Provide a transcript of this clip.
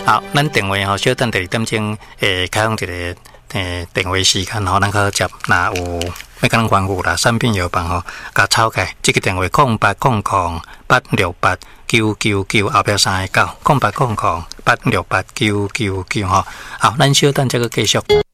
好，咱电话吼，小等第二点钟，开放一个电话时间吼，咱可接，若有要甲咱关护啦，产品药房吼，甲抄起，这个电话0800-868-999后壁3个9，0800-868-999吼。好，咱小等这个继续。